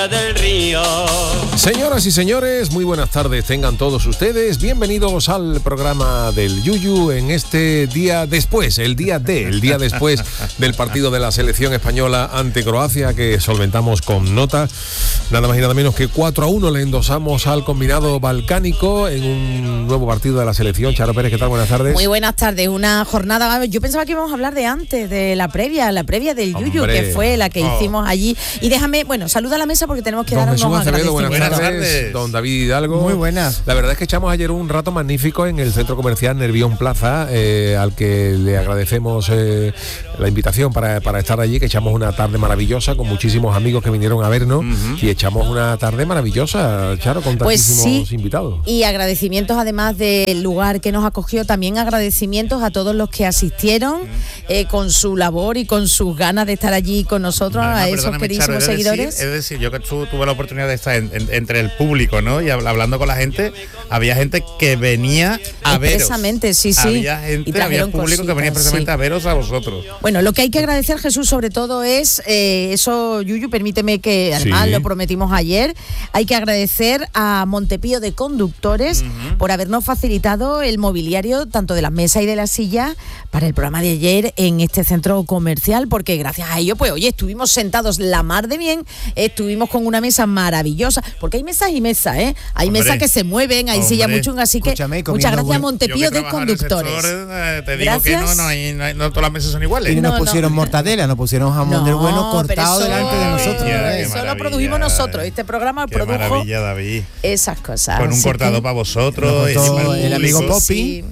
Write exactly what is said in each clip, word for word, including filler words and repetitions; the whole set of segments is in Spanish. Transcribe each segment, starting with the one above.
del río. Señoras y señores, muy buenas tardes tengan todos ustedes. Bienvenidos al programa del Yuyu en este día después, el día D, el día después del partido de la selección española ante Croacia, que solventamos con nota. Nada más y nada menos que cuatro a uno le endosamos al combinado balcánico en un nuevo partido de la selección. Charo Pérez, ¿qué tal? Buenas tardes. Muy buenas tardes. Una jornada, yo pensaba que íbamos a hablar de antes, de la previa, la previa del Yuyu, Hombre. que fue la que Oh. hicimos allí. Y déjame, bueno, saluda a la mesa porque tenemos que Don dar Jesús unos Acevedo, buenas agradecimientos. tardes. Don David Hidalgo. Muy buenas. La verdad es que echamos ayer un rato magnífico en el centro comercial Nervión Plaza, eh, al que le agradecemos eh, la invitación para, para estar allí, que echamos una tarde maravillosa con muchísimos amigos que vinieron a vernos. Uh-huh. Y echamos una tarde maravillosa, Charo, con Pues tantísimos sí, invitados. Y agradecimientos además del lugar que nos acogió, también agradecimientos a todos los que asistieron eh, con su labor y con sus ganas de estar allí con nosotros, Además, a esos queridísimos Charo, es seguidores. Decir, es decir, yo que tu, tuve la oportunidad de estar en, en, entre el público, ¿no? Y hablando con la gente, había gente que venía a veros. Expresamente, sí, sí. Había gente, había público cositas, que venía expresamente sí. a veros a vosotros. Bueno, lo que hay que agradecer, Jesús, sobre todo es, eh, eso, Yuyu, permíteme que además sí. lo prometimos ayer, hay que agradecer a Montepío de Conductores uh-huh. por habernos facilitado el mobiliario, tanto de las mesas y de las sillas, para el programa de ayer en este centro comercial, porque gracias a ello, pues, oye, estuvimos sentados la mar de bien, estuvimos con una mesa maravillosa, porque hay mesas y mesas, ¿eh? Hay hombre, mesas que se mueven, hay sillas muy chungas, así que muchas gracias a Montepío de Conductores. Sector, eh, te digo gracias. que no, no, hay, no, hay, no todas las mesas son iguales. Y nos no, pusieron no. mortadela, nos pusieron jamón no, del bueno cortado eso, delante de nosotros. ¿eh? Eso lo produjimos nosotros, este programa Qué produjo maravilla, David. Esas cosas. Con un cortado que... para vosotros. El, el amigo Poppy. Sí.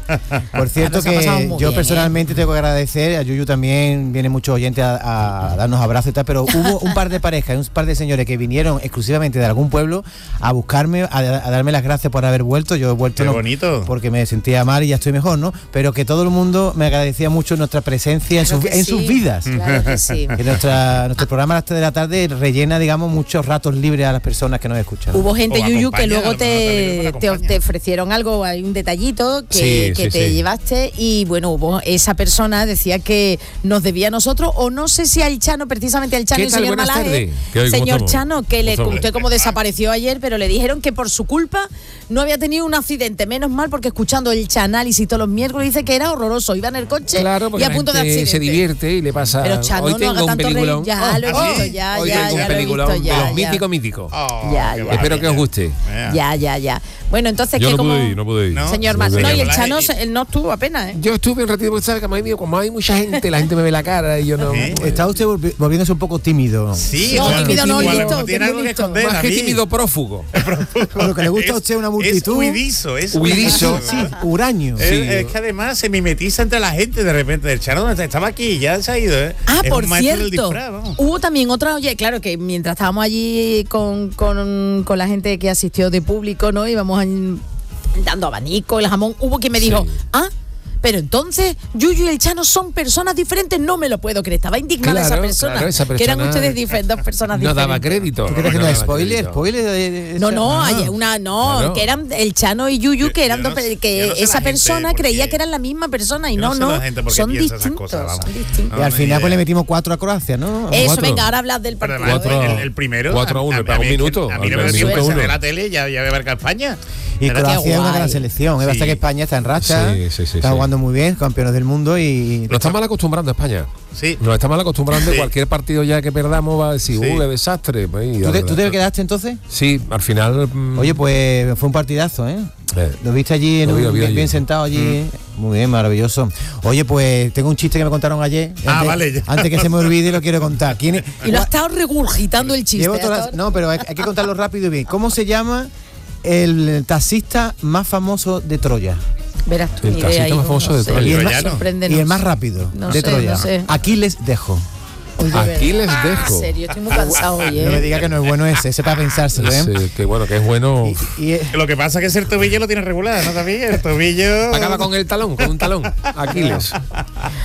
Por cierto que yo bien, personalmente ¿eh? tengo que agradecer, a Yuyu también, vienen muchos oyentes a, a darnos abrazos y tal, pero hubo un par de parejas, un par de señores que vinieron exclusivamente de algún pueblo a buscarme, a, a darme las gracias por haber vuelto. Yo he vuelto Qué no, bonito. porque me sentía mal y ya estoy mejor, ¿no? Pero que todo el mundo me agradecía mucho nuestra presencia claro en, su, en sí, sus vidas. Claro que sí. Que nuestra, nuestro programa a las tres de la tarde rellena, digamos, muchos ratos libres a las personas que nos escuchan. Hubo gente, Yuyu, que luego te, te, te ofrecieron algo, hay un detallito que, sí, que sí, te sí. llevaste y bueno, hubo esa persona decía que nos debía a nosotros, o no sé si al Chano, precisamente al Chano, el señor Malaje, señor Chano, que le usted como desapareció ayer, pero le dijeron que por su culpa no había tenido un accidente, menos mal, porque escuchando el Chanálisis todos los miércoles dice que era horroroso, iba en el coche claro, y a punto de accidente. Se divierte y le pasa. Pero Chano, hoy no tengo haga un tanto peliculón. reír, ya oh, lo he ¿sí? visto, ya, hoy ya, tengo ya un lo he peliculón visto, ya, de los ya. míticos míticos. Oh, ya, ya. Espero que os guste. Ya, ya, ya. Bueno, entonces yo que no como pude ir, no pude ir. No, señor sí, Mar, sí, no, sí. y el Chano, Y- él no estuvo apenas, ¿eh? Yo estuve un ratito, porque sabes que como hay, como hay mucha gente, la gente me ve la cara y yo no. ¿Sí? Está usted volvi- volviéndose un poco tímido. Sí, No, o sea, tímido no, igual, listo, tiene que algo que listo. esconder, Más que David. tímido, prófugo. Con lo que le gusta a usted una multitud. Es huidizo, es Huidizo. Sí, huraño. Es, Sí. es que además se mimetiza entre la gente de repente. El Chano estaba aquí, ya se ha ido, ¿eh? Ah, Es por un maestro del cierto, disfraz, vamos. hubo también otra, oye, claro que mientras estábamos allí con, con, con la gente que asistió de público, ¿no? Íbamos a- dando abanico, el jamón, hubo quien me dijo, Sí. ah, pero entonces Yuyu y el Chano son personas diferentes, no me lo puedo creer, estaba indignada Claro, esa, persona, claro, esa que eran persona ustedes difer- dos personas No diferentes. daba crédito. ¿Tú crees que no no es daba spoiler? crédito. ¿Spoiler? de- de- de- No, no, Ah. hay una, no, Claro. que eran el Chano y Yuyu, Yo- que eran yo no dos, sé- que yo no sé esa la gente persona por qué- creía que eran la misma persona y Yo no, no sé no, la gente por qué son piensa esas distintos, cosas, vamos. son distintos. Y al No, final ni pues le idea. metimos cuatro a Croacia, ¿no? Eso, cuatro. venga, ahora hablas del Pero partido. además, Cuatro- el, el primero. cuatro a uno, a- a- para un a mí es que- minuto, A mí no al me minuto digo, uno. de la tele ya, ya voy a ver que España. Y Pero Croacia qué es una guay. gran selección. Es Sí. basta que España está en racha, Sí, sí, sí, está sí. jugando muy bien, campeones del mundo y... Nos está mal acostumbrando España. Sí. Nos está mal acostumbrando. Sí. Cualquier partido ya que perdamos va a decir, Sí. uh, qué desastre. Pues, y ¿Tú te, la tú te verdad- quedaste entonces? Sí, al final. mm, Oye, pues fue un partidazo, ¿eh? eh, Lo viste allí, en Lo vi, un- lo vi bien, allí. bien sentado allí. Muy bien, maravilloso. Oye, pues tengo un chiste que me contaron ayer. Ah, antes, vale, ya. Antes que se me olvide, lo quiero contar. ¿Quién es? Y lo ha estado regurgitando el chiste. Llevo ha todas las- estado- no, pero hay, hay que contarlo rápido y bien. ¿Cómo se llama el taxista más famoso de Troya? Verás tú, El ni taxista idea, más hijo, famoso no de sé. Troya. Y el, más, Troyano. Sorpréndenos. y el más rápido No de sé, Troya. no sé. Aquí les dejo. Uy, de Aquí verdad. les dejo. En serio, estoy muy cansado hoy, No me ¿eh? diga que no es bueno ese, ese para pensárselo, ¿eh? Sí, que bueno, que es bueno. Y, y- Lo que pasa es que ese tobillo lo tiene regular, ¿no, David? El tobillo. Acaba con el talón, con un talón. Aquiles.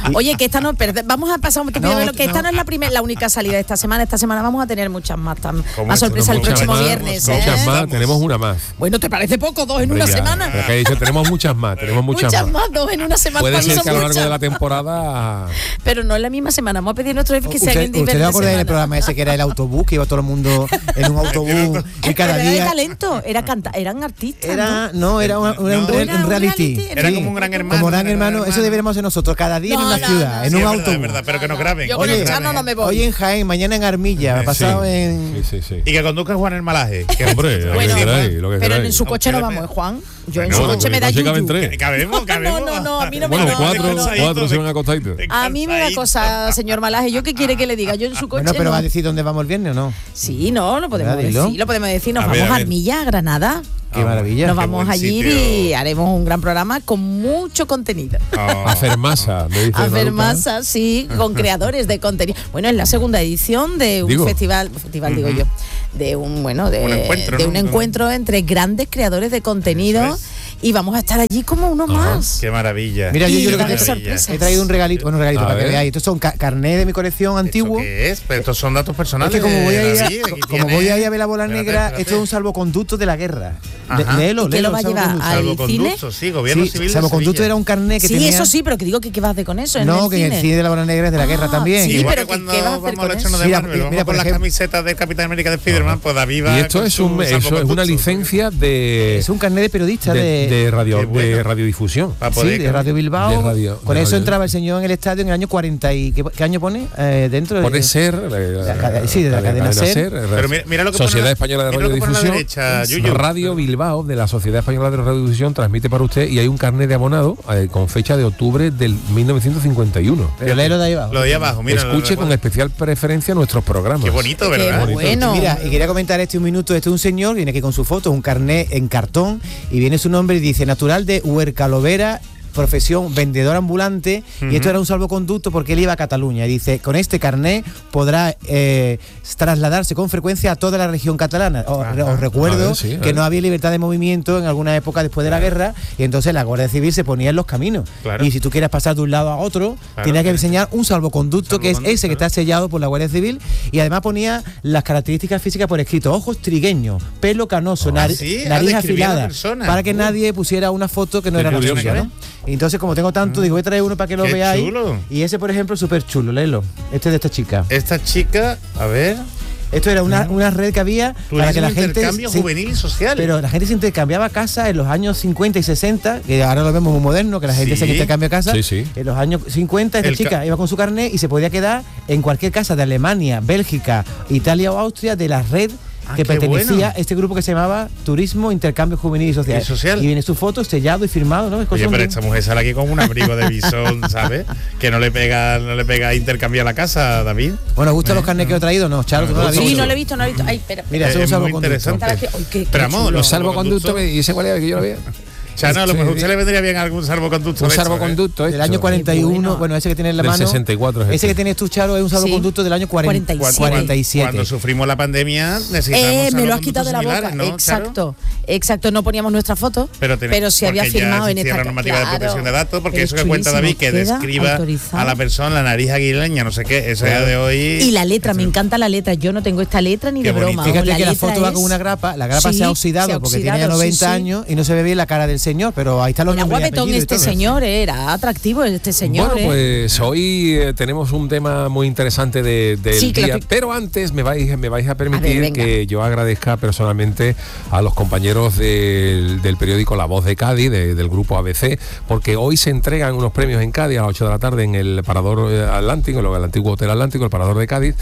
Oye, que esta no, perde, vamos a pasar un poquito No, de lo que esta no. no es la primera, la única salida de esta semana. Esta semana vamos a tener muchas más, tam, ¿Cómo más esto? sorpresa el Muchas próximo más, viernes. Muchas ¿eh? más, tenemos una más. Bueno, ¿te parece poco? Dos en Hombre, una ya, semana. pero que he dicho, tenemos muchas más, tenemos muchas, Muchas más. más, dos en una semana. Puede ¿cuándo ser son que a lo largo muchas? de la temporada. Pero no en la misma semana. Vamos a pedir a nuestros jefes que se hagan en ¿Usted, ¿Usted diferentes no acuerda del semanas. programa ese que era el autobús, que iba todo el mundo en un autobús y cada Pero era de día... talento, era canta, eran artistas. Era, ¿no? no, era, una- era un, No, re- era un un reality. reality. Era como un gran hermano. Como gran un gran hermano, eso hermano. deberíamos hacer nosotros cada día No, en una no, ciudad, no. en Sí, un es verdad, autobús. es verdad, pero que nos graben. Yo que con nos el graben. Chano no me voy. Hoy en Jaén, mañana en Armilla, me ha pasado Sí. en... Sí, sí, sí. Y que conduzca Juan el Malaje. Que Hombre, lo que Bueno, queráis, lo que pero queráis. en su coche no Ustedes vamos, me- ¿eh, Juan? Yo en Bueno, su coche me da coche caben yuyu. tres. Cabemos, cabemos. No, no, no, a mí no me Bueno, da. cuatro, no, no. cuatro se van acostaditos. A mí me da cosa, señor Malaje. ¿Yo qué quiere que le diga? Yo en su coche Bueno, pero no. va a decir dónde vamos el viernes o no. Sí, no, lo podemos ¿Verdad? Dilo. decir, lo podemos decir. Nos A vamos ver, a a ver. Armilla, a Granada. Qué Ah, maravilla. Nos qué vamos buen allí sitio. y haremos un gran programa con mucho contenido. Oh. A Fermasa, me dice A ver Maruca. masas, sí, con creadores de contenido. Bueno, es la segunda edición de un Digo. festival, festival digo yo, de un bueno, de Un encuentro, de ¿no? un encuentro entre grandes creadores de contenido. Eso es. Y vamos a estar allí como uno más. Qué maravilla. Mira, yo, Y yo lo va que a haber te- sorpresas. he traído un regalito, bueno, un regalito A para que ver. veáis. Estos son ca- carnet de mi colección ¿Esto antiguo. qué es? Pero estos son datos personales. Es que como voy a ir a, David, aquí como tienes- voy a, ir a ver la bola Espérate, negra, espérate. esto es un salvoconducto de la guerra. De, Ajá. léelo, ¿Y qué léelo, lo va a llevar? salvoconducto. ¿Al Salvoconducto, sí, gobierno Sí, civil de salvoconducto Sevilla. era un carnet que Sí, tenía... eso sí, pero que digo que qué vas de con eso. en No, el que cine. en el cine de la bola negra es de la guerra Ah, también. sí, Igual pero que cuando ¿qué vas a hacer vamos con al estreno eso? de Mira, Marvel, vamos mira, con por las ejemplo- camisetas de Capitán América de Spiderman, pues David va Y esto con es, su un, eso es una salvoconducto. licencia de, Es un carnet de periodista de, de, de radio, Qué bueno. de radiodifusión. Para sí, poder- de Radio Bilbao. De radio- Con de eso radio. entraba el señor en el estadio en el año cuarenta y... ¿Qué, qué año pone? Eh, dentro de... Pone ser, eh, la cadena- sí, de la cadena SER. Pero mira, mira lo que Sociedad pone- Española de mira lo que pone a la Radiodifusión. derecha, Yuyu. Radio Bilbao de la Sociedad Española de Radiodifusión transmite para usted y hay un carnet de abonado eh, con fecha de octubre del mil novecientos cincuenta y uno. Pero léelo de ahí abajo. Lo de ahí abajo, mira. Escuche lo- con especial preferencia nuestros programas. Qué bonito, ¿verdad? Qué bueno. Mira, y quería comentar este un minuto. Este es un señor, viene aquí con su foto, un carnet en cartón, y viene su nombre y dice, natural de Huercalovera, profesión vendedor ambulante, y esto era un salvoconducto porque él iba a Cataluña. Y dice, con este carnet podrá eh, trasladarse con frecuencia a toda la región catalana. Os, Ajá. os recuerdo A ver, sí, a que ver. no había libertad de movimiento en alguna época después de la guerra, y entonces la Guardia Civil se ponía en los caminos. Claro. Y si tú quieres pasar de un lado a otro, Claro. tenías que enseñar un salvoconducto, que es Salvoconducto, ese que está sellado por la Guardia Civil, y además ponía las características físicas por escrito: ojos trigueños, pelo canoso, Ah, nari- sí, ah, nariz describía a la afilada, persona. para que Uh. nadie pusiera una foto que no Qué era la curioso, suya, ¿no? ¿no? Y entonces, como tengo tanto, digo, voy a traer uno para que lo Qué veáis. chulo. Y ese, por ejemplo, es súper chulo, léelo. Este es de esta chica. Esta chica, a ver. Esto era una, una red que había para que la gente... intercambio se- juvenil y social. Pero la gente se intercambiaba casa en los años cincuenta y sesenta, que ahora lo vemos muy moderno, que la gente Sí. se intercambia casa. Sí, sí. En los años cincuenta, esta El chica ca- iba con su carnet y se podía quedar en cualquier casa de Alemania, Bélgica, Italia o Austria de la red Ah, que qué pertenecía bueno. a este grupo que se llamaba Turismo, Intercambio Juvenil y Social. Y social. Y viene su foto sellado y firmado, ¿no? Es cosa Oye, pero muy- esta mujer sale aquí con un abrigo de bisón, ¿sabes? Que no le pega, no le pega a intercambiar la casa, David. Bueno, ¿os gustan los carnets que he traído? No, Charo, ¿tú no la has Sí, visto? no lo he visto, no lo he visto. Ay, espera. Mira, Eh, eso es un es muy salvoconducto. interesante. Ay, qué- qué Pero vamos, chulo. Los salvoconductos, salvoconductos- ¿y ese cuál era que yo lo veía? Chano, a lo Sí, mejor a sí. usted le vendría bien algún salvoconducto. Un de estos, ¿eh? salvoconducto Del hecho. año cuarenta y uno, bueno. bueno, ese que tiene en la Del mano. sesenta y cuatro es Ese este. que tienes tú, Charo, es un salvoconducto del año cuarenta, cuarenta y siete. cuarenta y siete. Cuando sufrimos la pandemia necesitamos Eh, me lo has salvoconductos quitado de la boca. similares, ¿no, Charo? Exacto, exacto. No poníamos nuestra foto, Pero, pero, tenemos- si había porque ya firmado en existía esta la normativa de claro. protección de datos, porque Pero eso que cuenta chulísimo, David, que queda describa autorizado. a la persona la nariz aguileña, no sé qué, eso ya de hoy. Y la letra, me encanta la letra. Yo no tengo esta letra ni Qué de broma. bonito. Fíjate la que la letra foto va es- con una grapa, la grapa Sí, se ha oxidado se ha porque oxidado, tenía noventa sí, sí. años y no se ve bien la cara del señor, pero ahí está los Era nombres y guapetón apellidos y este todo. señor, eh, era atractivo este señor. Bueno, eh. pues hoy eh, tenemos un tema muy interesante de- del Sí, que lo día, que- pero antes me vais, me vais a permitir venga. que yo agradezca personalmente a los compañeros del, del periódico La Voz de Cádiz, de- del grupo A B C, porque hoy se entregan unos premios en Cádiz a las ocho de la tarde en el Parador eh, Atlántico, en el antiguo Hotel Atlántico, el Parador de Cádiz,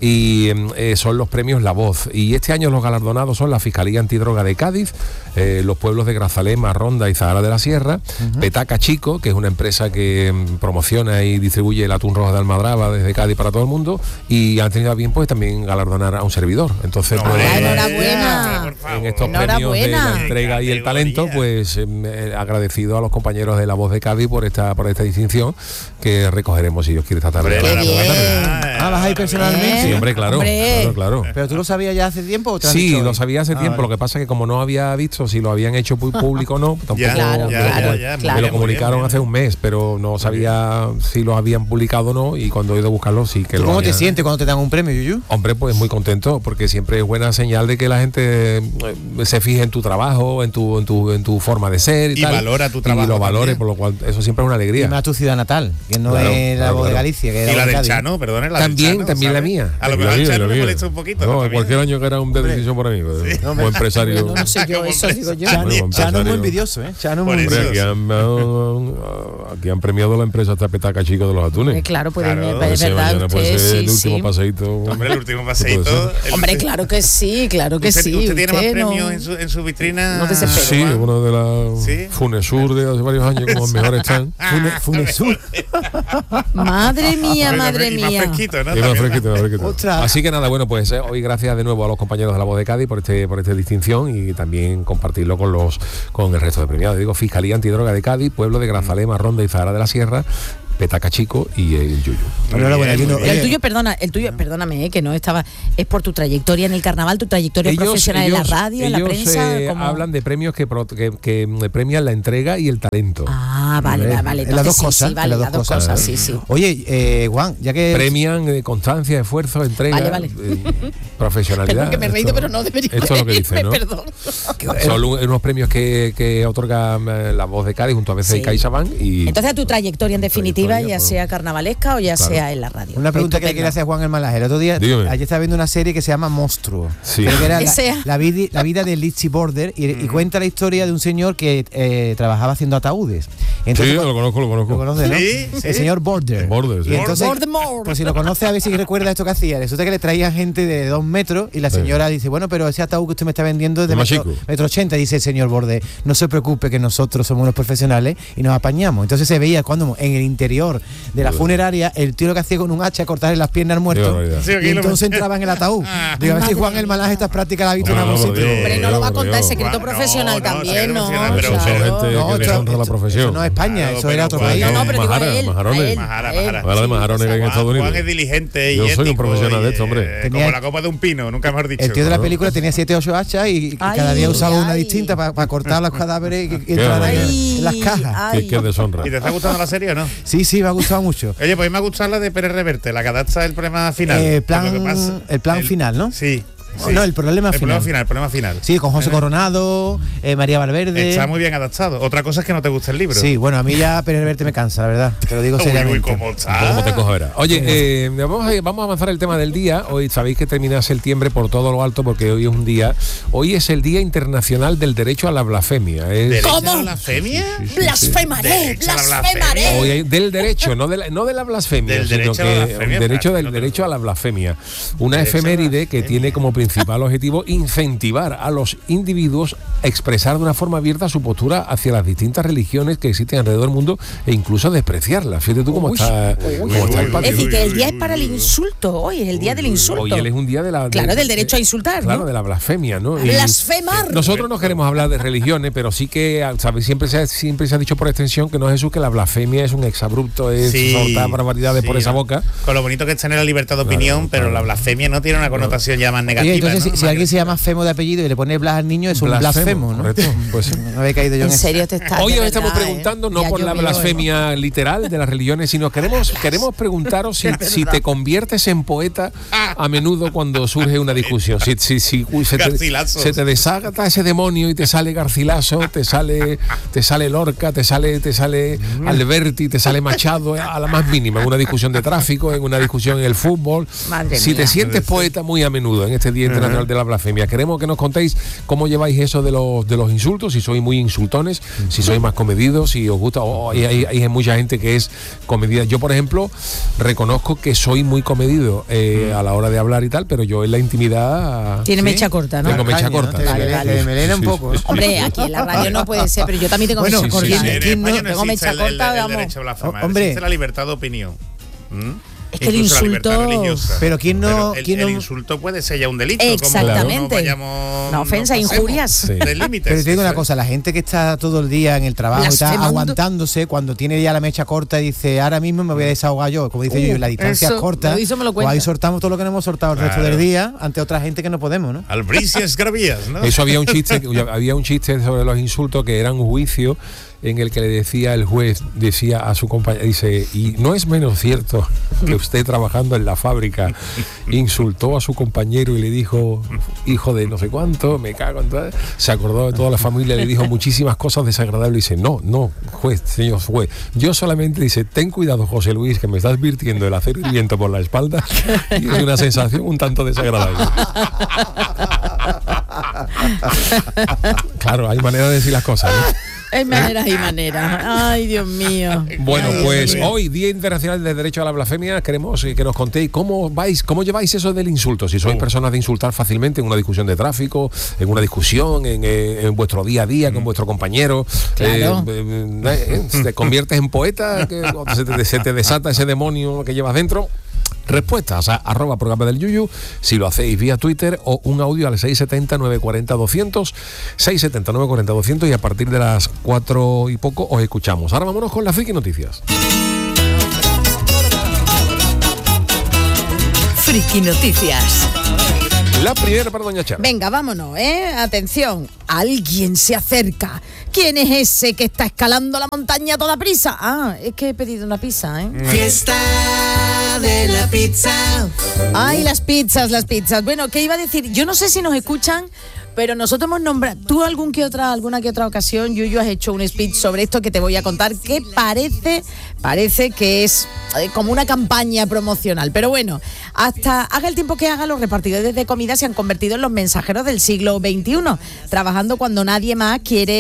y eh, son los premios La Voz. Y este año los galardonados son la Fiscalía Antidroga de Cádiz, eh, los pueblos de Grazalema, Ronda y Zahara de la Sierra, Petaca Chico, que es una empresa que mm, promociona y distribuye el atún rojo de Almadraba desde Cádiz para todo el mundo, y han tenido a bien pues también galardonar a un servidor. Entonces, No, pues, Ah, hombre, enhorabuena. por favor. en estos Enhorabuena. premios de la entrega y el Qué talento, categoría. pues eh, eh, agradecido a los compañeros de La Voz de Cádiz por esta por esta distinción que recogeremos si Dios quiere esta tarde. Hombre, Qué enhorabuena, bien. ¿verdad? Ah, vas a ir personalmente. Sí, hombre, claro, Hombre. claro, claro. ¿Pero tú lo sabías ya hace tiempo o te han Sí, dicho lo hoy? sabía hace Ah, tiempo. vale. Lo que pasa es que como no había visto si lo habían hecho pu- público o no, tampoco Ya, Claro, me, ya, lo, claro, comu- ya, me claro. lo comunicaron hace un mes, pero no sabía si lo habían publicado o no, y cuando he ido a buscarlo sí que ¿Tú lo cómo te habían. sientes cuando te dan un premio, Yuyu? Hombre, pues muy contento, porque siempre es buena señal de que la gente eh, se fije en tu trabajo, en tu, en tu, en tu forma de ser y, Y tal. valora tu Y trabajo lo valore, también. por lo cual eso siempre es una Y alegría. más tu ciudad natal, que no Claro, es la claro, voz de claro. Galicia, que Y era la de del Cádiz. Chano, perdón, la También, del Chano, también la ¿sabes? mía. A lo La mejor mía, el la Chano me mía. molesta un poquito. No, también. cualquier año que era un de decisión para mí. Pues, No, un me- buen empresario. No sé yo, eso digo yo. Chano, Bueno, Chano es muy empresario. envidioso, ¿eh? Chano es Por muy eso. Hombre, aquí han, han- aquí han premiado la empresa esta petaca chico de los atunes. Eh, Claro, puede, Claro. es Ese verdad. mañana puede Usted, ser sí, el último sí. paseíto. Hombre, el último ¿Qué paseíto. puede el- Hombre, claro que sí, claro que ¿Usted, sí. usted tiene más Usted no- premios en, su, en su vitrina? No desespere. Sí, Juan? uno de la ¿Sí? Funesur de hace varios años, como mejor están. Fune- Funesur. Madre mía, Bueno, madre y más mía. fresquito, ¿no? Y más También. fresquito, más fresquito. Ostras. Así que nada, bueno, pues eh, hoy gracias de nuevo a los compañeros de La Voz de Cádiz por este por esta distinción y también compartirlo con los con el resto de premiados. Digo, Fiscalía Antidroga de Cádiz, Pueblo de Grazalema, Ronda y Zahara de la Sierra, Petaca Chico y el Yuyu. Enhorabuena, bien, Yuyu. muy El Oye, tuyo, perdona, el tuyo, perdóname, eh, que no estaba, es por tu trayectoria en el carnaval, tu trayectoria profesional en la radio, en la ellos, prensa. eh, como- hablan de premios que, pro- que, que premian la entrega y el talento. Ah, vale, Hombre, vale, vale. en las dos entonces sí, cosas, sí, vale, en las las dos cosas, sí, sí. Oye, eh, Juan, ya que Premian eh, constancia, esfuerzo, entrega, Vale, vale. eh, profesionalidad. Perdón que me he reído, Esto- pero no debería Esto es lo que dice, reírme, ¿no? perdón. Son un- unos premios que, que otorga eh, La Voz de Cádiz junto a veces Sí. y CaixaBank y Entonces, a tu trayectoria en definitiva, trayectoria, ya pues. sea carnavalesca o ya Claro. sea en la radio. Una pregunta que le quería Estupendo. hacer a Juan el Malaje. El otro día, Dígame. ayer estaba viendo una serie que se llama Monstruo. Sí. Creo que era la, Ese. la vida, la vida de Lizzie Border y, y cuenta la historia de un señor que eh, trabajaba haciendo ataúdes. Entonces, sí, pues, lo conozco, lo conozco. lo conoce, ¿no? Sí, sí. El señor Border. Border, sí. Y entonces, Voldemort. pues si lo conoce, a ver si recuerda esto que hacía. Resulta que le traían gente de dos metros y la Sí. señora dice, bueno, pero ese ataúd que usted me está vendiendo es de Es más metro, chico. metro ochenta. Dice el señor Border, no se preocupe que nosotros somos unos profesionales y nos apañamos. Entonces se veía cuando en el interior de la funeraria el tío lo que hacía con un hacha cortarle las piernas al muerto barbaridad. Sí, aquí y lo- entonces entraba en el ataúd. Digo, a ver si Juan el Malaje estas prácticas la ha visto en No, algún no, sitio. Dios. Hombre, no lo va a contar, Dios. es secreto No, profesional no, también, secreto ¿no? profesional, pero Son Claro. gente que No, le esto- honra la esto- profesión. eso no es España, Claro, eso pero era otro Juan- país. No, no, pero digo a Majara, él, majarones. a él, Majara, a él. majara. Ahora de majarones que hay en Juan- Estados Unidos. Juan es diligente y Yo soy un ético profesional de y, esto, hombre. eh, Tenía- como la copa de un pino, nunca mejor dicho. El tío de la Claro. película tenía siete o ocho hachas y, y cada Ay, día usaba una ay. distinta para cortar los cadáveres y, y entrar en, barbaridad. en las cajas. Ay. Que, que deshonra. ¿Y te está gustando la serie o no? Sí, sí, me ha gustado mucho. Oye, pues a mí me ha gustado la de Pérez Reverte, la que adapta el problema final. Eh, plan- Lo que pasa- el plan final, ¿no? Sí. sí. No, el problema el final. problema final, el problema final. Sí, con José Eh, Coronado, eh, María Valverde. Está muy bien adaptado. Otra cosa es que no te gusta el libro. Sí, bueno, a mí ya Pérez Reverte me cansa, la verdad. Te lo digo Uy, uy, seriamente. cómo está. ¿Cómo te cojo verás? Oye, eh, vamos, a, vamos a avanzar el tema del día. Hoy sabéis que termina septiembre por todo lo alto porque hoy es un día. Hoy es el Día Internacional del Derecho a la Blasfemia. Es- ¿Derecho ¿Cómo? a la blasfemia? Blasfemaré, Derecho a la blasfemaré. Hoy hay- del derecho, no de la, no de la blasfemia, Del sino derecho a la que blasfemia, un derecho claro, del no te derecho a la blasfemia. Una Derecho a la efeméride que blasfemia. tiene como principal objetivo incentivar a los individuos a expresar de una forma abierta su postura hacia las distintas religiones que existen alrededor del mundo e incluso despreciarlas. Fíjate tú cómo Uy, está, uy, cómo uy, está el uy, patio. Es decir, que el día uy, es para el uy, uy. insulto, hoy es el día del insulto. Hoy él es un día de la Claro, de- del derecho a insultar, ¿no? Claro, de la blasfemia, ¿no? Y Blasfemar. nosotros no queremos hablar de religiones, pero sí que ¿sabes? siempre se ha, siempre se ha dicho por extensión que no, Jesús, que la blasfemia es un exabrupto, es Sí, soltar barbaridades sí, por esa ¿no? boca. Con lo bonito que es tener la libertad de opinión, Claro, pero claro. la blasfemia no tiene una connotación ya más negativa. Oye, entonces, ¿no? si, si Más alguien se agresiva. llama Femo de apellido y le pone Blas al niño, es un blasfemo, ¿no? correcto. Pues, No había caído yo en En eso. serio te estás. hoy de os estamos verdad, ¿eh? preguntando no Ya por la llovió, blasfemia literal de las religiones, sino queremos queremos preguntaros si, si te conviertes en poeta a menudo cuando surge una discusión. Si, si, si uy, se, te, Garcilaso. se te desata ese demonio y te sale Garcilaso, te sale te sale Lorca, te sale te sale Alberti, te sale Machado a la más mínima en una discusión de tráfico, en una discusión en el fútbol. Madre si te mía. sientes poeta muy a menudo en este Día Internacional de la Blasfemia, queremos que nos contéis cómo lleváis eso de los de los insultos, si sois muy insultones, si sois más comedidos, si os gusta. Oh, hay, hay, hay mucha gente que es comedida. Yo, por ejemplo, reconozco que soy muy comedido eh, a la hora de hablar y tal, pero yo en la intimidad Tiene ¿Sí? mecha corta, ¿no? tengo mecha Caña, ¿no? corta. Te- sí. Vale, te- vale. te melena un Sí, poco. sí, ¿eh? sí. Hombre, aquí en la radio no puede ser, pero yo también tengo Bueno, mecha sí, corta. sí, En sí. España no Tengo existe mecha el- corta, el- el vamos. derecho a blasfemar, Hombre. existe la libertad de opinión. ¿Mm? Es que el insulto... Pero quién no... Pero el, ¿quién el no... insulto puede ser ya un delito. Exactamente. Como no vayamos, una ofensa, no injurias. Sí. Del límite. Pero te digo una cosa, la gente que está todo el día en el trabajo y está Blasfemando. aguantándose, cuando tiene ya la mecha corta y dice, ahora mismo me voy a desahogar yo, como dice Uh, yo, la distancia eso, es corta, eso me lo pues cuenta. ahí soltamos todo lo que no hemos soltado el resto Claro. del día ante otra gente que no podemos, ¿no? Albricias gravías, ¿no? Eso había un chiste, había un chiste sobre los insultos que era un juicio en el que le decía el juez, decía a su compañero, dice, y no es menos cierto que usted trabajando en la fábrica insultó a su compañero y le dijo, hijo de no sé cuánto, me cago en todo. Se acordó de toda la familia, le dijo muchísimas cosas desagradables y dice, no, no, juez, señor juez, yo solamente, dice, ten cuidado, José Luis, que me estás virtiendo el acero hirviendo por la espalda y es una sensación un tanto desagradable. Claro, hay manera de decir las cosas, ¿no? Hay maneras y maneras. Ay, Dios mío. Bueno, Ay, pues Dios mío. hoy, Día Internacional del Derecho a la Blasfemia, queremos eh, que nos contéis cómo vais, cómo lleváis eso del insulto. Si sois Uh. personas de insultar fácilmente en una discusión de tráfico, en una discusión, en, eh, en vuestro día a día con vuestro compañero, Claro. eh, eh, eh, te conviertes en poeta, que, o se, te, se te desata ese demonio que llevas dentro. Respuestas a arroba programa del Yuyu, si lo hacéis vía Twitter o un audio al seis siete cero, nueve cuatro cero, doscientos, seis siete cero, nueve cuatro cero, doscientos y a partir de las cuatro y poco os escuchamos. Ahora vámonos con las friki noticias. Friki Noticias. La primera para doña Chara. Venga, vámonos, ¿eh? Atención, alguien se acerca. ¿Quién es ese que está escalando la montaña a toda prisa? Ah, es que he pedido una pizza, ¿eh? Fiesta de la pizza. Ay, las pizzas, las pizzas. Bueno, ¿qué iba a decir? Yo no sé si nos escuchan, pero nosotros hemos nombrado... Tú algún que otra, alguna que otra ocasión, Yuyu, has hecho un speech sobre esto que te voy a contar, que parece, parece que es eh, como una campaña promocional. Pero bueno, hasta haga el tiempo que haga, los repartidores de comida se han convertido en los mensajeros del siglo veintiuno, trabajando cuando nadie más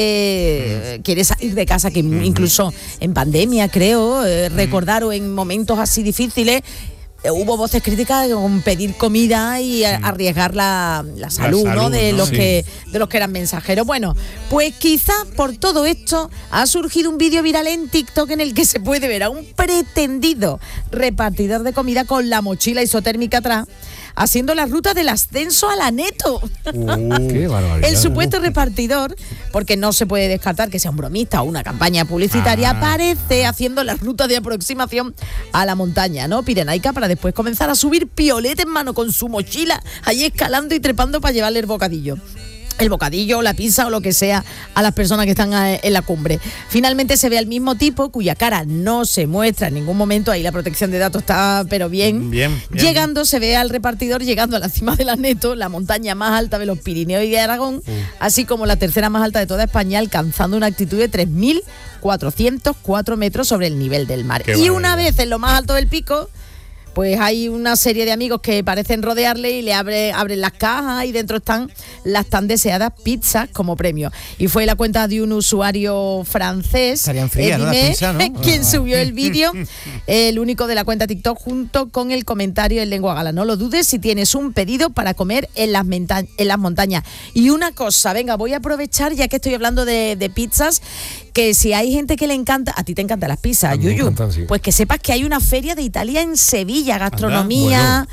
quiere, quiere salir de casa, que incluso en pandemia, creo, eh, recordar o en momentos así difíciles, hubo voces críticas con pedir comida y a, arriesgar la, la, salud, la salud, ¿no? De, ¿no? Los Sí. que, de los que eran mensajeros. Bueno, pues quizá por todo esto ha surgido un vídeo viral en TikTok en el que se puede ver a un pretendido repartidor de comida con la mochila isotérmica atrás, haciendo la ruta del ascenso a la Neto. Uh, qué barbaridad. El supuesto repartidor, porque no se puede descartar que sea un bromista o una campaña publicitaria, Ah. aparece haciendo la ruta de aproximación a la montaña, ¿no? Pirenaica, para después comenzar a subir piolete en mano con su mochila, ahí escalando y trepando para llevarle el bocadillo. El bocadillo, la pizza o lo que sea a las personas que están en la cumbre. Finalmente se ve al mismo tipo cuya cara no se muestra en ningún momento, ahí la protección de datos está pero bien. Bien, bien. Llegando, se ve al repartidor llegando a la cima de la Neto, la montaña más alta de los Pirineos y de Aragón, uh. así como la tercera más alta de toda España, alcanzando una altitud de tres mil cuatrocientos cuatro metros sobre el nivel del mar. Qué y una maravilla. vez en lo más alto del pico, pues hay una serie de amigos que parecen rodearle y le abre, abren las cajas y dentro están las tan deseadas pizzas como premio. Y fue la cuenta de un usuario francés, Estarían frías, ¿no? Las Edime, pizzas, ¿no? quien subió el vídeo, el único de la cuenta TikTok, junto con el comentario en lengua gala. No lo dudes si tienes un pedido para comer en las, menta- en las montañas. Y una cosa, venga, voy a aprovechar, ya que estoy hablando de, de pizzas, que si hay gente que le encanta, a ti te encantan las pizzas, A mí me Yuyu, encantan, sí. pues que sepas que hay una feria de Italia en Sevilla, gastronomía,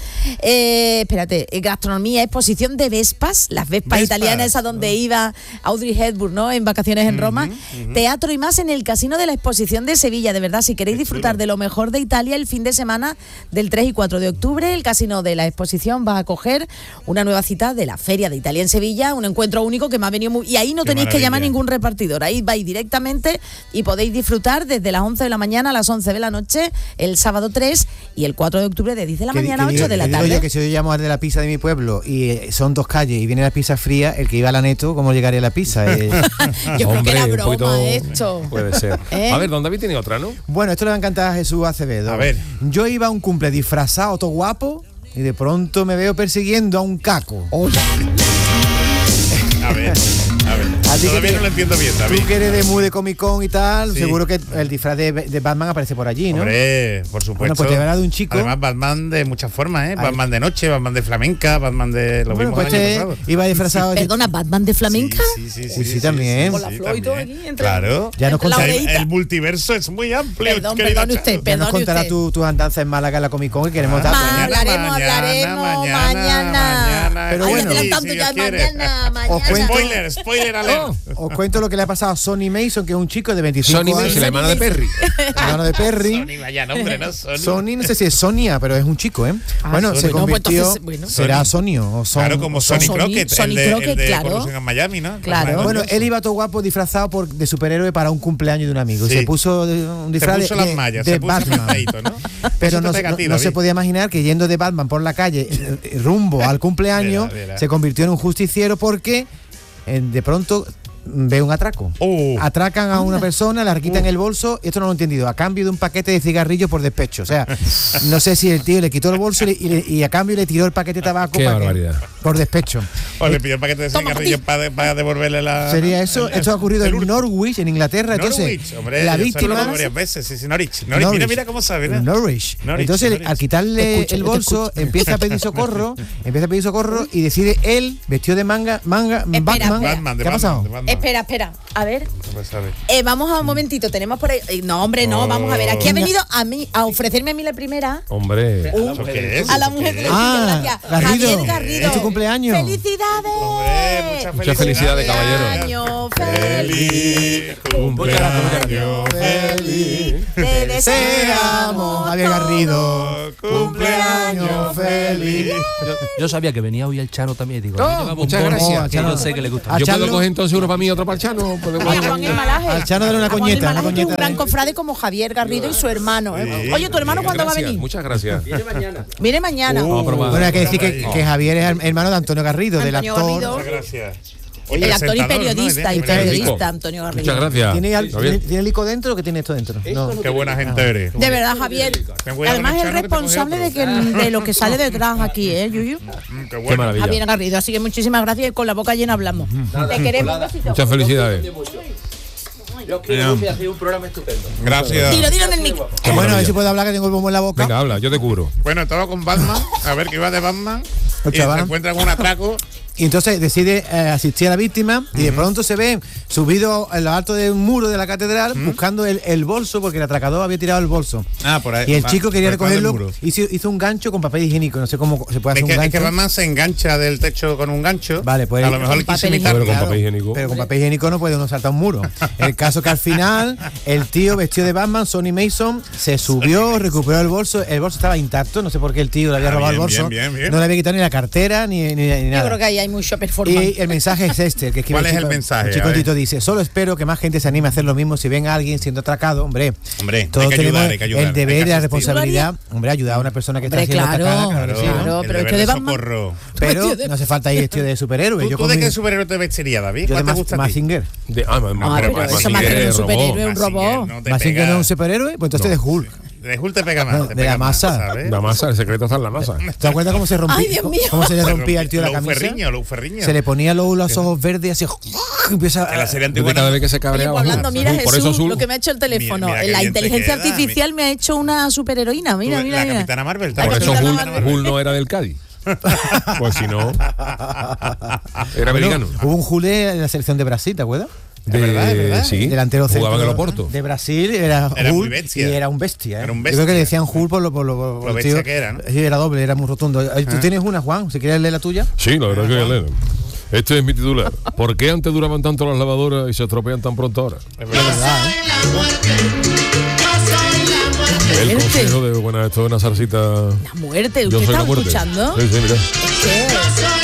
eh, espérate, eh, gastronomía, exposición de vespas, las vespas, Vespas, italianas, esas donde ¿no? iba Audrey Hepburn, ¿no? En vacaciones en Roma, ujú. teatro y más en el Casino de la Exposición de Sevilla. De verdad, si queréis Qué disfrutar chulo. de lo mejor de Italia el fin de semana del tres y cuatro de octubre, el Casino de la Exposición va a acoger una nueva cita de la Feria de Italia en Sevilla, un encuentro único que me ha venido muy... Y ahí no Qué tenéis que maravilla. llamar a ningún repartidor, ahí vais directamente y podéis disfrutar desde las once de la mañana a las once de la noche, el sábado tres y el cuatro de octubre de diez de la Que di- mañana a que ocho digo- de la que digo tarde. yo que si yo llamo al de la pizza de mi pueblo y eh, son dos calles y viene la pizza fría, el que iba a la Neto, ¿cómo llegaría la pizza? Eh, Yo creo que era un broma poquito- esto. Puede ser. ¿Eh? A ver, don David tiene otra, ¿no? bueno, esto le va a encantar a Jesús Acevedo. A ver. Yo iba a un cumple disfrazado, todo guapo, y de pronto me veo persiguiendo a un caco. A ver, a ver. A Así Todavía que, no lo entiendo bien, David. Tú que eres de muy de Comic Con y tal, Sí. seguro que el disfraz de, de Batman aparece por allí, ¿no? Hombre, por supuesto. Bueno, pues te verá de un chico. Además, Batman de muchas formas, ¿eh? Ay. Batman de noche, Batman de flamenca, Batman de los Bueno, mismos pues años este pasados. iba disfrazado de... Perdona, Batman de flamenca. Sí, sí, sí, Uy, sí, también. Con la flor y todo también. aquí, entre- Claro. Ya nos entre la conta- El, oreita. el multiverso es muy amplio. Perdón, querida perdone usted, Charo. Ya nos perdone contará usted. tu- tus andanzas en Málaga en la Comic Con y queremos Ah, dar... Ma- hablaremos, hablaremos, mañana. Pero Ay, bueno. adelantando Sí, si ya Dios quiere. mañana, mañana. Os cuento- Spoiler, spoiler alert. Os cuento lo que le ha pasado a Sonny Mason, que es un chico de veinticinco Sonny años. Mason, la hermana de Perry. hermano de Perry. Sony, vaya nombre, ¿no? Sony. Sony, no sé si es Sonia, pero es un chico, ¿eh? Ah, bueno, Sony. se No, pues convirtió... entonces, bueno. Será Sonio o Son. Claro, como o Son- Sonny Sony- Crockett, Sony el de, Crockett, el de claro. Corrupción en Miami, ¿no? Claro. Bueno, él iba todo guapo disfrazado por, de superhéroe para un cumpleaños de un amigo. Sí. Se puso de- un Se disfraz puso de, las mallas, de se puso Batman. afeitadito, ¿no? Pero Eso no, te pega a no- ti, no se David. podía imaginar que yendo de Batman por la calle eh, rumbo al cumpleaños Verá, verá. se convirtió en un justiciero porque eh, de pronto ve un atraco. Oh. Atracan a una persona, le quitan el bolso, y esto no lo he entendido, a cambio de un paquete de cigarrillos por despecho. O sea, no sé si el tío le quitó el bolso y, le- y le- y a cambio le tiró el paquete de tabaco Qué para que- barbaridad. por despecho. O le pidió el paquete de Toma, cigarrillos papi. para devolverle la. Sería eso. el- Esto ha ocurrido el en hurto. Norwich, en Inglaterra. Entonces, Norwich, hombre, la yo víctima. salgo varias veces, sí, sí, Norwich. Norwich. Mira, mira cómo sabe, ¿no? Norwich. Norwich, Entonces, Norwich. al Te quitarle escucho, el yo te bolso, escucho. empieza a pedir socorro, empieza a pedir socorro y decide él, vestido de manga, manga, Espera, Batman. espera. Batman, de ¿Qué ha Batman, pasado? de Batman. Espera, espera. A ver. Pues sabe. Eh, vamos a un momentito, tenemos por ahí. eh, No, hombre, no, Oh. vamos a ver. Aquí ha venido a mí, a ofrecerme a mí la primera. Hombre. ¿Eso qué es? A la ¿Eso mujer qué que es? Ah, gracias. Garrido, Javier Garrido. es tu cumpleaños. ¡Felicidades! Hombre, muchas Muchas felicidades, caballero. Año feliz. Feliz cumpleaños, feliz. Te Deseamos, deseamos Javier Garrido, cumpleaños feliz. Yo, yo sabía que venía hoy el Chano también. Digo, Oh, a mí lleva muchas bombón, gracias. que Chano. yo sé que le gusta. A Yo puedo Charlo- coger entonces uno para mí y otro para el Chano. Podemos- Oye, a Juan el Malaje. Al Chano dale una A Juan el coñeta, una Malaje, que es un coñeta. gran cofrade como Javier Garrido y su hermano. ¿eh? Sí. Oye, ¿tu hermano cuándo va a Gracias, venir? Muchas gracias. Viene mañana. Uh, pero va. Bueno, hay que decir que, que Javier es hermano de Antonio Garrido, del Antonio actor. Garrido. Muchas gracias. El actor y presentador, ¿no? periodista, y Este- periodista Antonio Garrido. Muchas gracias. ¿Tiene, al- ¿Está bien? ¿tiene, tiene el ico dentro o que tiene esto dentro? No. Qué buena gente eres. De verdad, Javier. Ten cuidado Además con el es Chano, que te coge responsable de, otro. que, de lo que sale detrás aquí, ¿eh, Yuyu? Mm, Qué Qué bueno. maravilla. Javier Garrido. Así que muchísimas gracias y con la boca llena hablamos. Te queremos. Un besito. Muchas felicidades. Yo quiero que hacer un programa estupendo. Gracias. Dilo, dilo en el micro. Qué Bueno, a ver maravilla. si puedo hablar que tengo el bombo en la boca. Venga, habla, yo te cubro. Bueno, estaba con Batman, a ver que iba de Batman, y se chaval. encuentra con un atraco. Y entonces decide eh, asistir a la víctima y de pronto se ve subido en lo alto de un muro de la catedral buscando el, el bolso porque el atracador había tirado el bolso. Ah, por ahí. Y el va, chico quería por detrás del recogerlo, muro. hizo, hizo un gancho con papel higiénico, no sé cómo se puede hacer Es que, un es que gancho. Batman se engancha del techo con un gancho. Vale, pues- a lo mejor le Con quiso papel imitar. Pero con Claro, papel higiénico. Pero con papel higiénico no puede uno saltar un muro. El caso que al final el tío vestido de Batman, Sonny Mason, se subió, recuperó el bolso, el bolso estaba intacto, no sé por qué el tío le había Ah, robado bien, el bolso, bien, bien, bien. no le había quitado ni la cartera ni, ni, ni Yo nada. creo que ahí hay mucho performance. Y el mensaje es este, que escribe ¿Cuál es el chico- mensaje? El chico A ver. Tito dice, solo espero que más gente se anime a hacer lo mismo si ven a alguien siendo atracado, hombre. Hombre, todos hay que tenemos ayudar, hay que ayudar, el hay deber que y la asistir. responsabilidad, hombre, ayudar a una persona que Hombre, está siendo claro, atacada, claro, que sí, ¿no? claro. el pero deber esto de de Batman- socorro. Pero no hace falta ir vestido de superhéroe. ¿Tú, Yo tú con de mi- qué superhéroe te vestiría, David? yo de ¿Cuál te Mas- gusta a ti? Mazinger. De, ah, ma- ma- Ah, pero pero Mazinger eso más que un es robot. superhéroe, un Mazinger robot. no te ¿Mazinger pega. no es un superhéroe? Pues entonces de Hulk. De Hulk te pega más. No, te de pega la más, masa. ¿sabes? La masa, el secreto está en la masa. ¿Te acuerdas cómo se rompía? Ay, Dios mío. ¿Cómo se le rompía al tío la Los camisa? ferriños, los ferriños. Se le ponía luego los ojos verdes y así empieza En la a, serie Desde antigua. cada no- vez que se Oye, cabreaba. pues hablando, mira Por eso Jesús, Zul- lo que me ha hecho el teléfono. Mira, mira qué la bien te inteligencia queda, artificial me ha hecho una superheroína. Mira, Tú, mira, la mira. Capitana Marvel. La Por eso Capitana Hulk, Marvel. Hulk no era del Cádiz. Pues si no, era Bueno, americano. hubo un Jule en la selección de Brasil, ¿te acuerdas? De, verdad, es verdad. Sí, Delantero jugaba en el centro Oporto. de Brasil, era, Era muy Hulk bestia. y era un bestia. ¿eh? Era un Yo creo que bestia. le decían Hulk por lo, por lo, por Lo el bestia tío. que era, ¿no? Sí, era doble, era muy rotundo. ¿Tú tienes una, Juan? Si quieres leer la tuya. Sí, la verdad que Elena. Este es mi titular. ¿Por qué antes duraban tanto las lavadoras y se estropean tan pronto ahora? Es verdad. El Muerte. consejo de, bueno, esto es una zarcita. La muerte, Yo ¿usted soy la está muerte. escuchando? Sí, sí, mira. ¿Qué?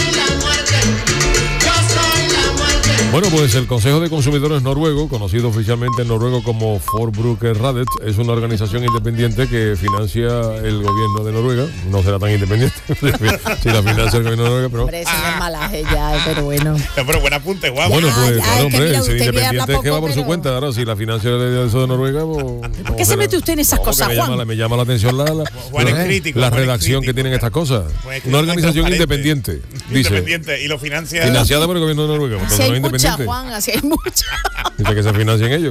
Bueno, pues el Consejo de Consumidores Noruego, conocido oficialmente en noruego como Forbrukerrådet, es una organización independiente que financia el gobierno de Noruega. No será tan independiente si la financia el gobierno de Noruega, pero... Hombre, señor Malaje ya, pero bueno. Pero buen apunte, guapo. Bueno, Ya, pues ya, claro, es que hombre, mira, ser usted que independiente habla es que va poco, por su pero- cuenta. Ahora, si la financia de eso de Noruega, pues, ¿Por qué se mete usted en esas no, que cosas, me Juan? llama, me llama la atención la, la, Juan es la- crítico, la Juan es redacción que crítico, tienen estas cosas. Juan es Una crítico organización transparente. independiente, dice, Independiente. Y lo financia. financiada por el gobierno de Noruega. Si Entonces hay no es mucha muchas, Juan, así hay muchas. Dice que se financien ellos.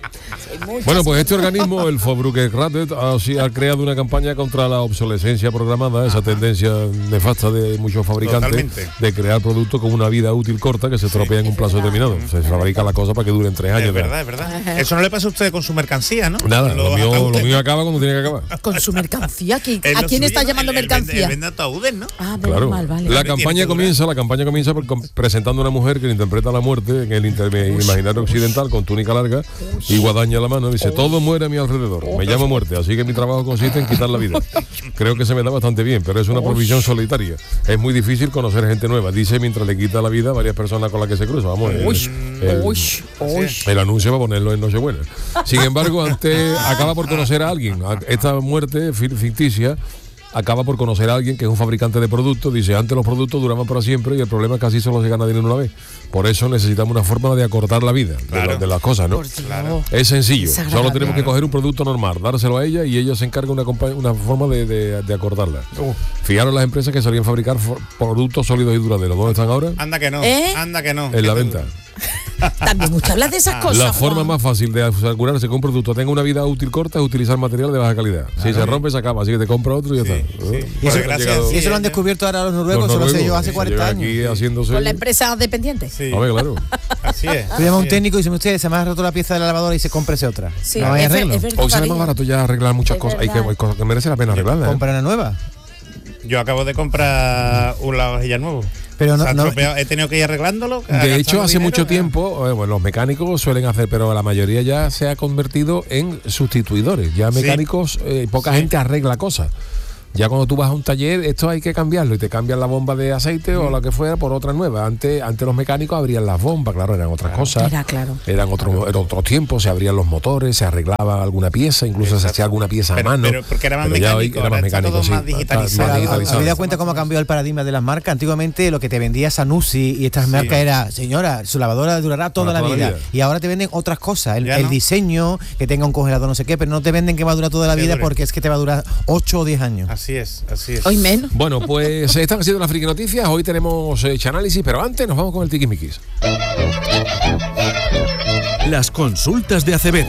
Bueno, pues este organismo, el Forbrukerratet, ha, ha creado una campaña contra la obsolescencia programada, esa tendencia nefasta de muchos fabricantes Totalmente. de crear productos con una vida útil corta que se estropean sí, en un plazo determinado. Se fabrica la cosa para que duren tres años. Es verdad, es verdad. Eso no le pasa a usted con su mercancía, ¿no? Nada, lo, lo, mío, lo mío acaba cuando tiene que acabar. ¿Con su mercancía? ¿A quién está llamando el, mercancía? El vende ataúdes, ¿no? Ah, claro. mal, vale. La campaña comienza, la campaña comienza por, con, presentando a una mujer que interpreta la muerte en el inter, imaginario occidental con túnica larga y guadaña en la mano. Dice, todo muere a mi alrededor. Me llamo muerte, así que mi trabajo consiste en quitar la vida. Creo que se me da bastante bien, pero es una profesión solitaria. Es muy difícil conocer gente nueva. Dice mientras le quita la vida a varias personas con las que se cruza. Vamos, el, el, el, el anuncio va a ponerlo en Nochebuena. Sin embargo, antes acaba por conocer a alguien. Esta muerte ficticia acaba por conocer a alguien que es un fabricante de productos. Dice, antes los productos duraban para siempre y el problema es que así solo se gana dinero una vez. Por eso necesitamos una forma de acortar la vida claro. de, lo, de las cosas, ¿no? Claro. Es sencillo. Es solo tenemos claro. que coger un producto normal, dárselo a ella y ella se encarga una, una forma de, de, de acortarla. Uh. Fijaros las empresas que solían fabricar productos sólidos y duraderos. ¿Dónde están ahora? Anda que no. ¿Eh? Anda que no. En la venta. También muchas hablas de esas cosas. La forma Juan. más fácil de asegurarse que un producto tenga una vida útil corta es utilizar material de baja calidad. Claro. Si se rompe, se acaba, así que te compra otro y ya sí, está. Sí. Y, eso, llegado, y eso lo han descubierto ahora los noruegos, eso lo sé yo hace cuarenta años. Aquí haciéndose... Con la empresa dependiente. Sí. A ver, claro. Así es. Tú llamas a un técnico y dice, usted se me ha roto la pieza de la lavadora y se cómprese otra. Sí, no hay arreglo. Hoy sale más barato ya arreglar muchas cosas. Hay que, hay cosas que merece la pena arreglarlas. Compra una nueva. Yo acabo de comprar un lavavajillas nuevo. Pero no, no, he tenido que ir arreglándolo. De hecho, hace dinero, mucho ¿no? tiempo, eh, bueno, los mecánicos suelen hacer, pero la mayoría ya se ha convertido en sustituidores. Ya mecánicos, eh, poca sí. gente arregla cosas. Ya cuando tú vas a un taller, esto hay que cambiarlo y te cambian la bomba de aceite mm. o lo que fuera por otra nueva. Antes, antes los mecánicos abrían las bombas, claro, eran otras claro. cosas. Era claro. Eran otros claro. era otro tiempos, se abrían los motores, se arreglaba alguna pieza, incluso Exacto. se hacía alguna pieza pero, a mano. Pero porque era más pero mecánico, ya hoy era más mecánico, sí. Más digitalizado. Más digitalizado. ¿Te das cuenta cómo ha cambiado el paradigma de las marcas? Antiguamente lo que te vendía Sanusi y estas sí. marcas era, señora, su lavadora durará toda, la, toda vida. la vida. Y ahora te venden otras cosas, el, el no. diseño, que tenga un congelador no sé qué, pero no te venden que va a durar toda la vida porque es que te va a durar ocho o diez años. Así es, así es. Hoy menos. Bueno, pues están haciendo las friki noticias. Hoy tenemos eh, análisis, pero antes nos vamos con el tiquismiquis. Las consultas de Acevedo.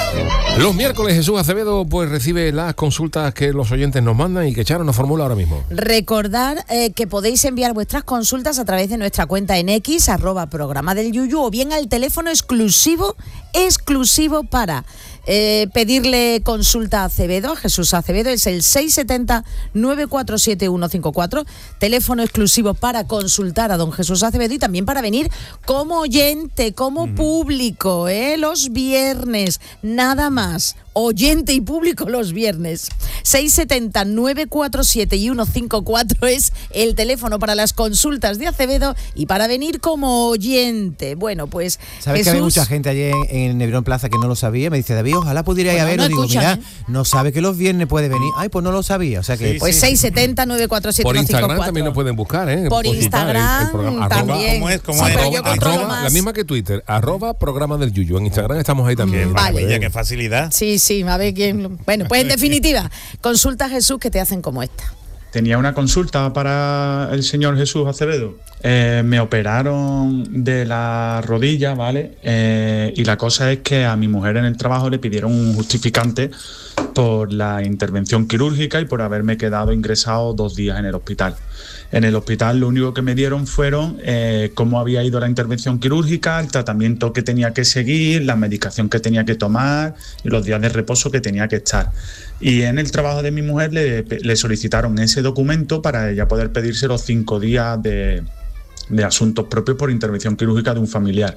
Los miércoles Jesús Acevedo pues recibe las consultas que los oyentes nos mandan y que Charo nos formula ahora mismo. Recordar eh, que podéis enviar vuestras consultas a través de nuestra cuenta en X, arroba programa del Yuyu, o bien al teléfono exclusivo, exclusivo para eh, pedirle consulta a Acevedo, a Jesús Acevedo, es el seis siete cero, nueve cuatro siete, uno cinco cuatro, teléfono exclusivo para consultar a don Jesús Acevedo y también para venir como oyente, como mm. público, eh, los viernes, nada más. Oyente y público los viernes. seis siete cero, nueve cuatro siete y uno cinco cuatro es el teléfono para las consultas de Acevedo y para venir como oyente. Bueno, pues ¿sabes Jesús... que había mucha gente allí en, en Nebrón Plaza que no lo sabía? Me dice, David, ojalá pudiera ir bueno, a verlo. No digo, mira, ¿eh? No sabe que los viernes puede venir. Ay, pues no lo sabía. O sea que... Sí, pues sí. seis siete cero, nueve cuatro siete, uno cinco cuatro. Por Instagram también nos pueden buscar, ¿eh? Por Por Instagram el, el programa, también. ¿Cómo es? ¿Cómo sí, es? pero yo arroba, más. La misma que Twitter, arroba programa del Yuyu. En Instagram estamos ahí también. Mm, vale. Ya, qué facilidad. Sí, sí, a ver quién... Bueno, pues en definitiva, consulta a Jesús que te hacen como esta. Tenía una consulta para el señor Jesús Acevedo. Eh, me operaron de la rodilla, ¿vale? Eh, y la cosa es que a mi mujer en el trabajo le pidieron un justificante por la intervención quirúrgica y por haberme quedado ingresado dos días en el hospital. En el hospital lo único que me dieron fueron eh, cómo había ido la intervención quirúrgica, el tratamiento que tenía que seguir, la medicación que tenía que tomar y los días de reposo que tenía que estar. Y en el trabajo de mi mujer le, le solicitaron ese documento para ella poder pedirse los cinco días de, de asuntos propios por intervención quirúrgica de un familiar.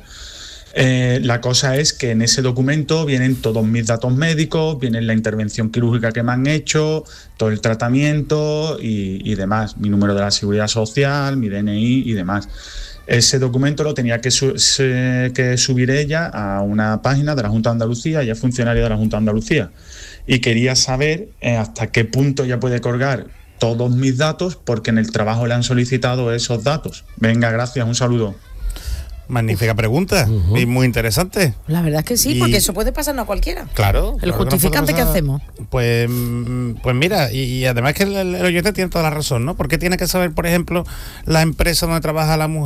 Eh, la cosa es que en ese documento vienen todos mis datos médicos, viene la intervención quirúrgica que me han hecho, todo el tratamiento y, y demás, mi número de la seguridad social, mi D N I y demás. Ese documento lo tenía que, su- se, que subir ella a una página de la Junta de Andalucía, ella es funcionaria de la Junta de Andalucía, y quería saber eh, hasta qué punto ella puede colgar todos mis datos, porque en el trabajo le han solicitado esos datos. Venga, gracias, un saludo. Magnífica pregunta uh-huh. y muy interesante. La verdad es que sí, y... porque eso puede pasarnos a cualquiera. Claro. El claro justificante que, que hacemos. Pues, pues mira, y, y además que el, el oyente tiene toda la razón, ¿no? Porque tiene que saber, por ejemplo, la empresa donde trabaja la mujer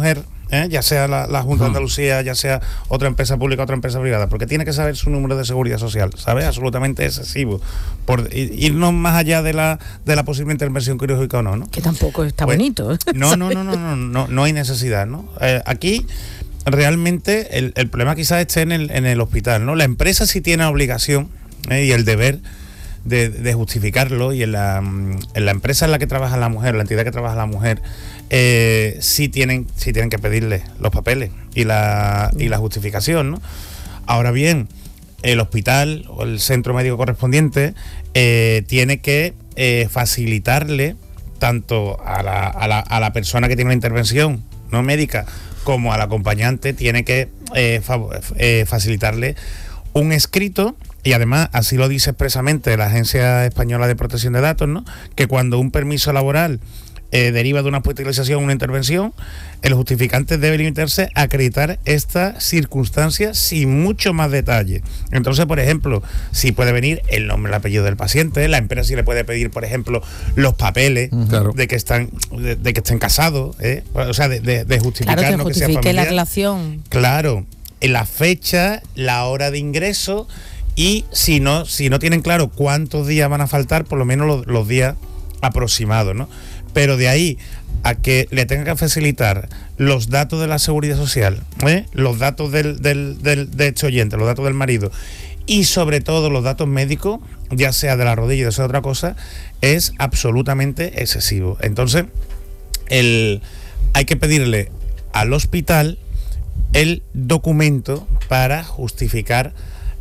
¿eh? Ya sea la, la Junta de Andalucía, ya sea otra empresa pública, otra empresa privada, porque tiene que saber su número de seguridad social, ¿sabes? Absolutamente excesivo, por irnos más allá de la de la posible intervención quirúrgica o no, ¿no? Que tampoco está pues, bonito. No, no, no, no, no, no, no hay necesidad, ¿no? Eh, aquí realmente el, el problema quizás esté en el, en el hospital, ¿no? La empresa sí tiene la obligación eh, y el deber de, de justificarlo, y en la, en la empresa en la que trabaja la mujer, la entidad que trabaja la mujer, eh, sí tienen sí tienen que pedirle los papeles y la, y la justificación, ¿no? Ahora bien, el hospital o el centro médico correspondiente eh, tiene que eh, facilitarle tanto a la, a, la, a la persona que tiene una intervención no médica como al acompañante, tiene que eh, fa- eh, facilitarle un escrito, y además así lo dice expresamente la Agencia Española de Protección de Datos, ¿no? Que cuando un permiso laboral eh, deriva de una hospitalización o una intervención, el justificante debe limitarse a acreditar esta circunstancia sin mucho más detalle. Entonces, por ejemplo, si puede venir el nombre, el apellido del paciente, la empresa sí le puede pedir, por ejemplo, los papeles claro. de que están de, de que estén casados, ¿eh? O sea, de, de, de justificar claro, que no justifique que sea familiar. La relación. Claro, la fecha, la hora de ingreso, y si no si no tienen claro cuántos días van a faltar, por lo menos los, los días aproximados, ¿no? Pero de ahí a que le tengan que facilitar los datos de la seguridad social, ¿eh? los datos del, del, del, de este oyente, los datos del marido, y sobre todo los datos médicos, ya sea de la rodilla o de otra cosa, es absolutamente excesivo. Entonces, el, hay que pedirle al hospital el documento para justificar,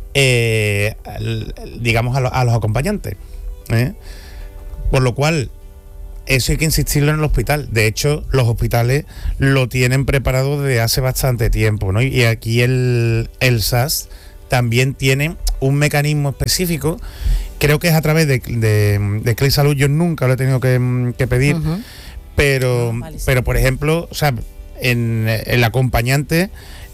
eh, el, digamos, a, lo, a los acompañantes, ¿eh? Por lo cual, eso hay que insistirlo en el hospital. De hecho, los hospitales lo tienen preparado desde hace bastante tiempo, ¿no? Y aquí el, el S A S también tiene un mecanismo específico, creo que es a través de, de, de Clic Salud. Yo nunca lo he tenido que, que pedir, uh-huh. pero, no, vale, sí. pero por ejemplo, o sea, en el acompañante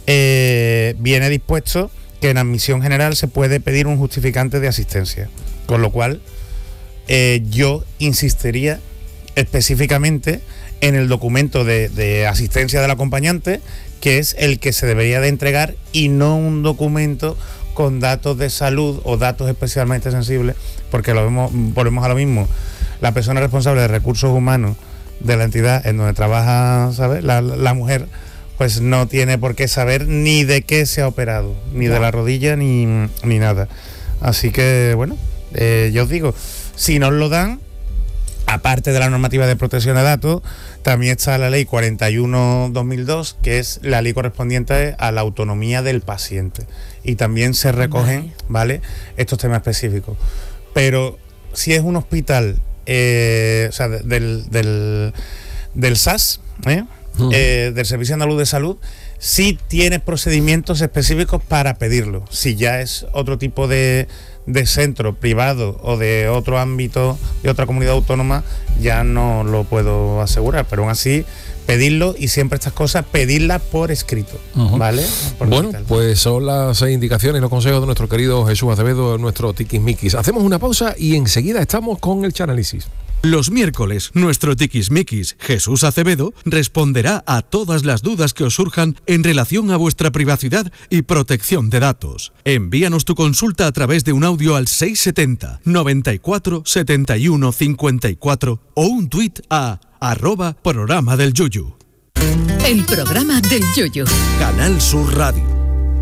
eh, viene dispuesto que en admisión general se puede pedir un justificante de asistencia, con lo cual eh, yo insistiría específicamente en el documento de, de asistencia del acompañante, que es el que se debería de entregar, y no un documento con datos de salud o datos especialmente sensibles, porque lo vemos, volvemos a lo mismo. La persona responsable de recursos humanos de la entidad en donde trabaja, ¿sabes? La, la mujer, pues no tiene por qué saber ni de qué se ha operado, ni de la rodilla, ni, ni nada. Así que, bueno, eh, yo os digo, si nos lo dan, aparte de la normativa de protección de datos, también está la ley cuarenta y uno barra dos mil dos, que es la ley correspondiente a la autonomía del paciente. Y también se recogen, ¿vale?, estos temas específicos. Pero si es un hospital, eh, o sea, del, del, del S A S, ¿eh? Uh-huh. eh, del Servicio Andaluz de Salud, sí tiene procedimientos específicos para pedirlo. Si ya es otro tipo de... de centro privado o de otro ámbito, de otra comunidad autónoma, ya no lo puedo asegurar, pero aún así pedirlo, y siempre estas cosas pedirlas por escrito, uh-huh. ¿vale? Por bueno, digital. Pues son las indicaciones y los consejos de nuestro querido Jesús Acevedo, nuestro tiquismiquis. Hacemos una pausa y enseguida estamos con el Chanálisis. Los miércoles, nuestro tiquismiquis, Jesús Acevedo, responderá a todas las dudas que os surjan en relación a vuestra privacidad y protección de datos. Envíanos tu consulta a través de un audio al seis setenta, noventa y cuatro, setenta y uno, cincuenta y cuatro o un tuit a arroba programa del Yuyu. El programa del Yuyu. Canal Sur Radio.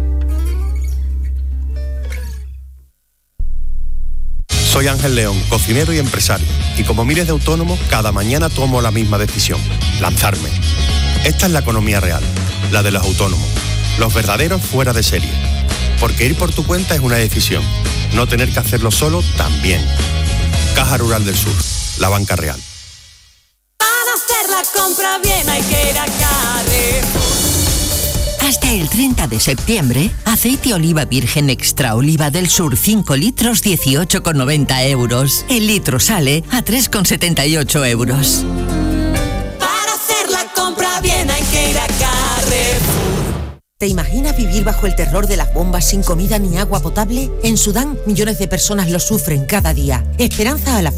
Soy Ángel León, cocinero y empresario, y como miles de autónomos, cada mañana tomo la misma decisión: lanzarme. Esta es la economía real, la de los autónomos, los verdaderos fuera de serie. Porque ir por tu cuenta es una decisión, no tener que hacerlo solo también. Caja Rural del Sur, la banca real. Para hacer la compra bien hay que ir a Carrefour. Hasta el treinta de septiembre, aceite oliva virgen extra oliva del Sur cinco litros, dieciocho con noventa euros. El litro sale a tres con setenta y ocho euros. Para hacer la compra bien hay que ir a Carrefour. ¿Te imaginas vivir bajo el terror de las bombas sin comida ni agua potable? En Sudán, millones de personas lo sufren cada día. Esperanza a la